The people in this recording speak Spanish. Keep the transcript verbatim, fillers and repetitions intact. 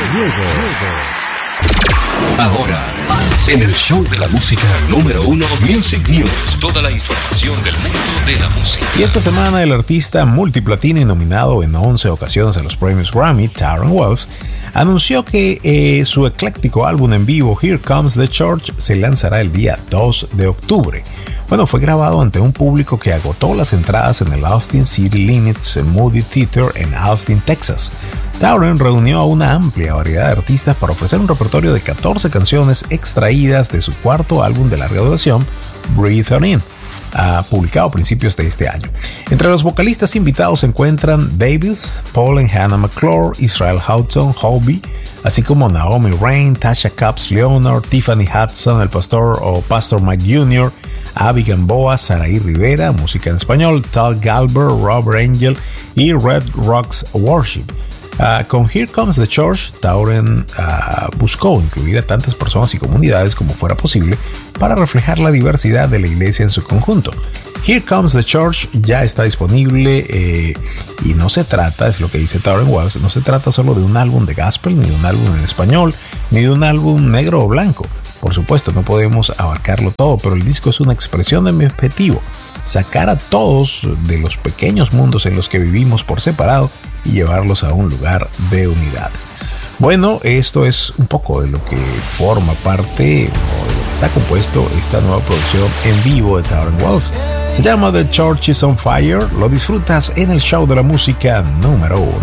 Ahora, en el show de la música número uno, Music News. Toda la información del mundo de la música. Y esta semana el artista multiplatino y nominado en once ocasiones a los premios Grammy, Tauren Wells, anunció que eh, su ecléctico álbum en vivo Here Comes the Church se lanzará el día dos de octubre. Bueno, fue grabado ante un público que agotó las entradas en el Austin City Limits Moody Theater en Austin, Texas. Tauren reunió a una amplia variedad de artistas para ofrecer un repertorio de catorce canciones extraídas de su cuarto álbum de larga duración, Breathe On In, uh, publicado a principios de este año. Entre los vocalistas invitados se encuentran Davis, Paul and Hannah McClure, Israel Houghton, Hobie, así como Naomi Rain, Tasha Cobbs Leonard, Tiffany Hudson, el pastor o Pastor Mike junior, Abby Gamboa, Saraí Rivera, música en español, Tal Galber, Robert Angel y Red Rocks Worship. Uh, con Here Comes the Church, Tauren uh, buscó incluir a tantas personas y comunidades como fuera posible para reflejar la diversidad de la iglesia en su conjunto. Here Comes the Church ya está disponible eh, y no se trata, es lo que dice Tauren Wells, no se trata solo de un álbum de gospel, ni de un álbum en español, ni de un álbum negro o blanco. Por supuesto, no podemos abarcarlo todo, pero el disco es una expresión de mi objetivo: sacar a todos de los pequeños mundos en los que vivimos por separado y llevarlos a un lugar de unidad. Bueno, esto es un poco de lo que forma parte, o de lo que está compuesto esta nueva producción en vivo de Tauren Wells. Se llama The Church is on Fire. Lo disfrutas en el show de la música número uno.